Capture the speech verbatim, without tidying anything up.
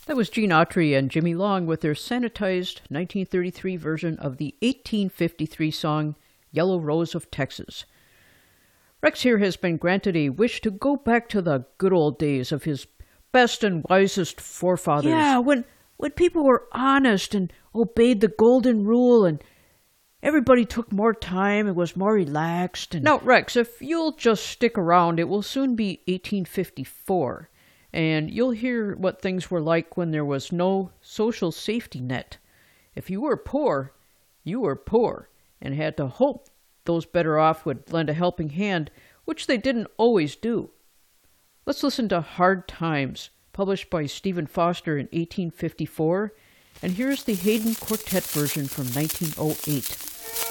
That was Gene Autry and Jimmy Long with their sanitized nineteen thirty-three version of the eighteen fifty-three song Yellow Rose of Texas. Rex here has been granted a wish to go back to the good old days of his best and wisest forefathers. Yeah, when, when people were honest and obeyed the golden rule and everybody took more time and was more relaxed. And now, Rex, if you'll just stick around, it will soon be eighteen fifty-four. And you'll hear what things were like when there was no social safety net. If you were poor, you were poor, and had to hope those better off would lend a helping hand, which they didn't always do. Let's listen to Hard Times, published by Stephen Foster in eighteen fifty-four, and here's the Haydn Quartet version from nineteen oh eight.